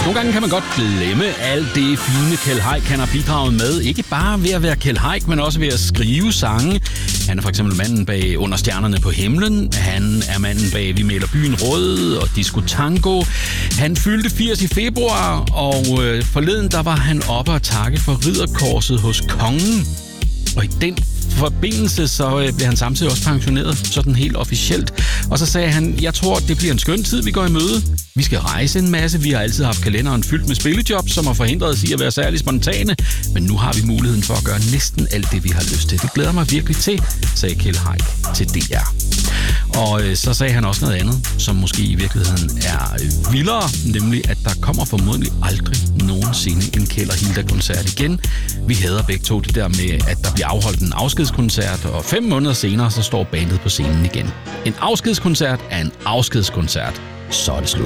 Nogle gange kan man godt glemme alt det fine Kjeld Haik kan have bidraget med. Ikke bare ved at være Kjeld Haik, men også ved at skrive sange. Han er for eksempel manden bag Under stjernerne på himlen. Han er manden bag Vi maler byen rød og Disco Tango. Han fyldte 80 i februar, og forleden der var han oppe at takke for ridderkorset hos kongen. Og i den forbindelse så blev han samtidig også pensioneret, sådan helt officielt. Og så sagde han, jeg tror, det bliver en skøn tid, vi går i møde. Vi skal rejse en masse. Vi har altid haft kalenderen fyldt med spillejobs, som har forhindret os i at være særlig spontane. Men nu har vi muligheden for at gøre næsten alt det, vi har lyst til. Det glæder mig virkelig til, sagde Kjeld Haik til DR. Og så sagde han også noget andet, som måske i virkeligheden er vildere, nemlig at der kommer formodentlig aldrig nogensinde en Kjeld og Hilda-koncert igen. Vi hader begge to det der med, at der bliver afholdt en afskedskoncert, og 5 måneder senere, så står bandet på scenen igen. En afskedskoncert er en afskedskoncert. Så er det slut.